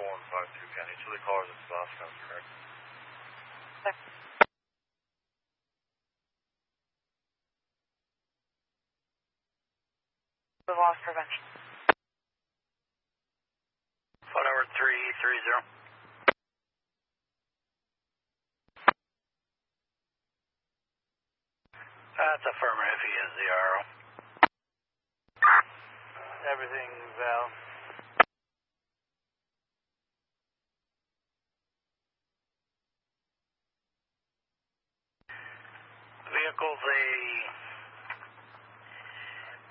152 County. Each of the callers at Boston comes correct. The loss prevention. Phone number 330. That's affirmative. He is the RO. Everything, Val. Vehicle's a